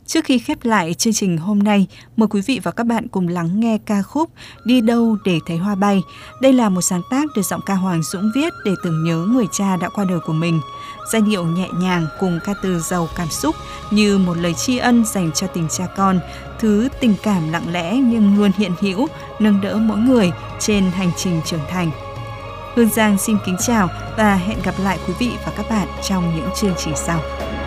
Trước khi khép lại chương trình hôm nay, mời quý vị và các bạn cùng lắng nghe ca khúc Đi đâu để thấy hoa bay. Đây là một sáng tác được giọng ca Hoàng Dũng viết để tưởng nhớ người cha đã qua đời của mình. Giai điệu nhẹ nhàng cùng ca từ giàu cảm xúc như một lời tri ân dành cho tình cha con, thứ tình cảm lặng lẽ nhưng luôn hiện hữu, nâng đỡ mỗi người trên hành trình trưởng thành. Hương Giang xin kính chào và hẹn gặp lại quý vị và các bạn trong những chương trình sau.